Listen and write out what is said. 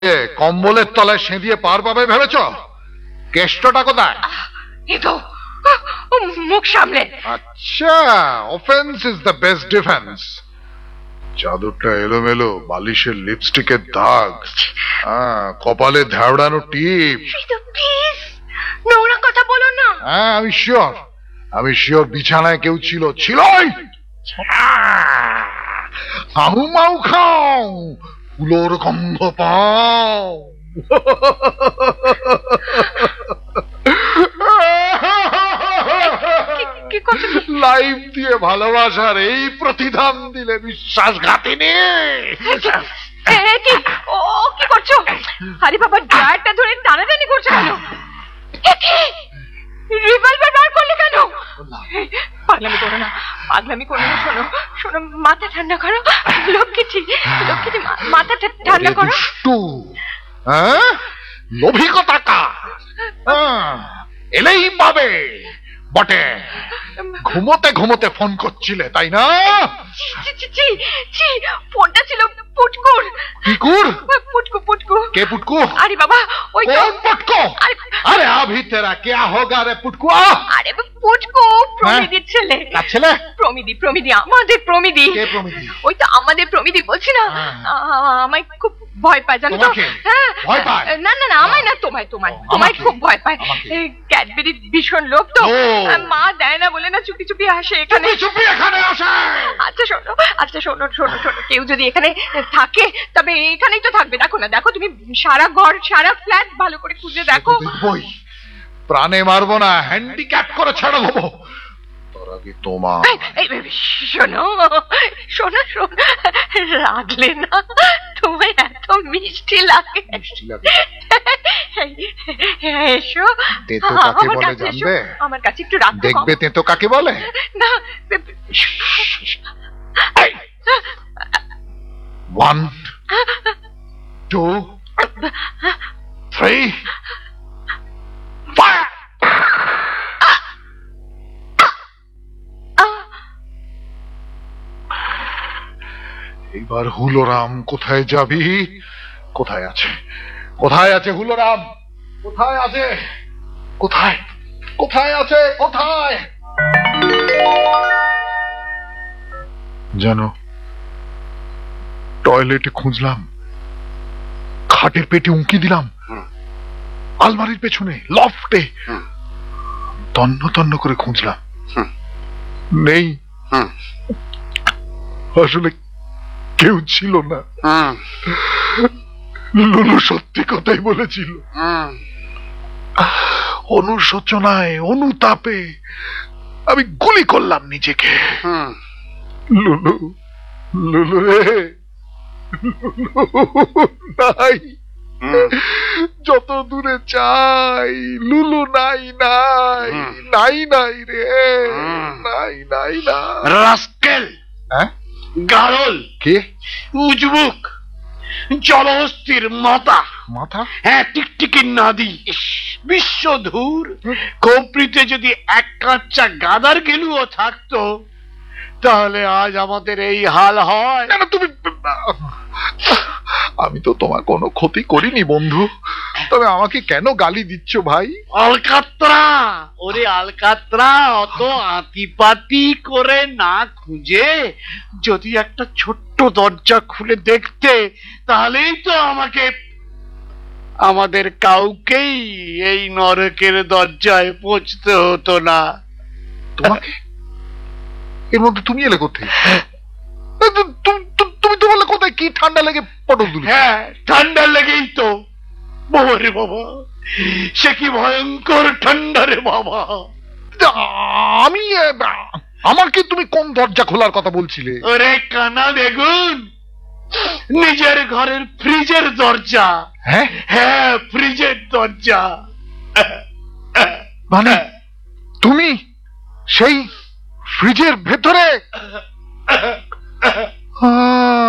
কম্বলের তলায় সেঁধিয়ে পার পাবে ভেবেছ? কেষ্টটা কোথায়? এই তো মুখ সামলে। আচ্ছা, offence is the best defence. চাদরটা এলোমেলো, বালিশের লিপস্টিকের দাগ, কপালে ধ্যাওড়ানো টিপ। প্লিজ নোংরা কথা বলো না। হ্যাঁ, আমি শিওর বিছানায় কেউ ছিল। হাউ মাউ খাও, ফুলোর গন্ধ পাও। লাইফ দিয়ে ভালোবাসার এই প্রতিদান দিলে বিশ্বাসঘাতিনী। ও কি করছো? আরে বাবা, ড্রায়ারটা ধরে টানাটানি করছো কেন? রিভলভার বার করলে কেন? পাগলামি করো না। শোনো শোনো, মাথা ঠান্ডা করো। লক্ষ্মীটি মাথা ঠান্ডা করো। লোভী টাকা এলেই পাবে বটে। ঘুমোতে ঘুমোতে ফোন করছিলে, তাই না? ফোনটা ছিল পুটকুর। পুটকুর? পুটকু। কে পুটকু? আরে বাবা, ওই তো পুটকু। আরে अभी तेरा क्या होगा रे पुटकू? আরে পুটকু প্রমিদির ছেলে। কার ছেলে? প্রমিদি, আমাদের প্রমিদি। কে প্রমিদি? ওই তো আমাদের প্রমিদি, বলছি না। আমায় খুব ভয় পায়, জানো তো? ভয় পায়? না, আমায় না, তোমায় খুব ভয় পায়। ক্যাডবেরির ভীষণ লোভ তো। মা দেয় না বলে না চুপি চুপি আসে এখানে। আচ্ছা শোনো, কেউ যদি এখানে থাকে তবে এখানেই তো থাকবে। দেখো তুমি সারা ঘর, সারা ফ্ল্যাট ভালো করে খুঁজে দেখো। প্রাণে মারবো না, হ্যান্ডিক্যাপ করে ছেড়ে দেবো। তোর আগে তোমার শোনো, রাগলে না, তোমায় এত মিষ্টি লাগে। এসো, তেতো কাকে বলে জানবে? আমার কাছে একটু রাগ দেখবে তেতো কাকে বলে? না, 1 2 3 ফায়ার। এইবার হুলোরাম কোথায় যাবি? কোথায় আছে হুলোরাম? কোথায় আছে? জানো, টয়লেটে খুঁজলাম, খাটের পেটে উঁকি দিলাম, আলমারির পেছনে, লফটে, তন্ন করে খুঁজলাম, নেই। আসলে কেউ ছিল না। লুলু সত্যি কথাই বলেছিল। অনুশোচনায়, অনুতাপে আমি গুলি করলাম নিজেকে। লুলু রে, নাই। যত দূরে চাই লুলু নাই রে, নাই। রাস্কেল, গারল, কে? উজবুক, জলহস্তির মাথা। হ্যাঁ, টিকটিকির নাদি, বিশ্বধূর। কপ্রিতে যদি এক কাচ্চা গাদার গেলুও থাকতো তাহলে আজ আমাদের এই হাল হয় না। আমি তো তোমার কোনো ক্ষতি করিনি বন্ধু, তবে আমাকে কেন গালি দিচ্ছ ভাই? আলকাত্রা, ওরে আলকাত্রা, অত আতিপাতি করে না খুঁজে যদি একটা ছোট্ট দরজা খুলে দেখতে, তাহলেই তো আমাদের কাউকেই এই নরকের দরজায় পৌঁছতে হতো না। তোমাকে এর মধ্যে তুমি এলে কোথায়? তুমি তো বললে কোথায় কি ঠান্ডা লেগে পটল তুলে? হ্যাঁ, ঠান্ডা লেগেই তো। বাবা রে বাবা, সে কি ভয়ঙ্কর ঠান্ডা রে বাবা। আমাকে তুমি কোন দরজা খোলার কথা বলছিলে? ওরে কানা বেগুন, নিজের ঘরের ফ্রিজের দরজা। হ্যাঁ, ফ্রিজের দরজা। মানে তুমি সেই ফ্রিজের ভেতরে?